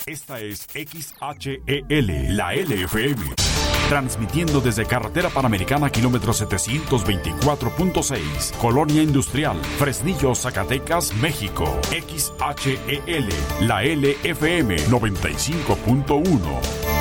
Esta es XHEL, la LFM. Transmitiendo desde Carretera Panamericana, kilómetro 724.6, Colonia Industrial, Fresnillo, Zacatecas, México. XHEL, la LFM 95.1.